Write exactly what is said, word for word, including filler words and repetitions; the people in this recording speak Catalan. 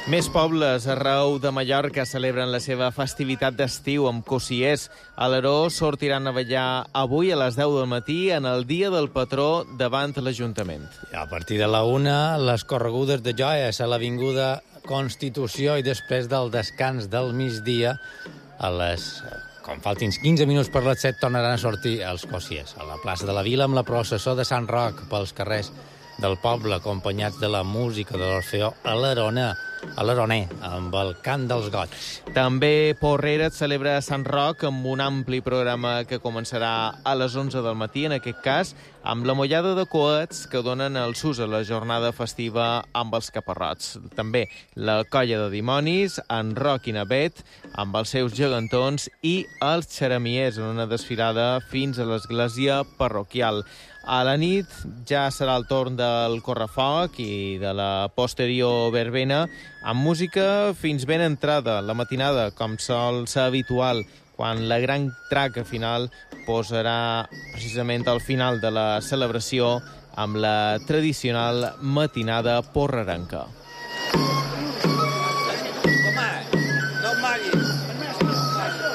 Més pobles arreu de Mallorca celebren la seva festivitat d'estiu amb cossiers. A l'Aró sortiran a ballar avui a les deu del matí en el dia del patró davant l'Ajuntament. A partir de la una, les corregudes de joies a l'Avinguda Constitució i després del descans del migdia, a les... com faltin quinze minuts per les set, tornaran a sortir els cossiers a la plaça de la Vila amb la processó de Sant Roc pels carrers del poble, acompanyats de la música de l'Orfeó a l'Arona, a l'Aroner, amb el cant dels goig. També Porrera celebra Sant Roc amb un ampli programa que començarà a les onze del matí, en aquest cas, amb la mollada de coets que donen el sus a la jornada festiva amb els caparrots. També la colla de dimonis, en Roc i Navet, amb els seus gegantons, i els xeramiers en una desfilada fins a l'església parroquial. A la nit ja serà el torn del correfoc i de la posterior verbena, amb música fins ben entrada la matinada, com sol ser habitual, quan la gran traca final posarà precisament al final de la celebració amb la tradicional matinada porrerenca.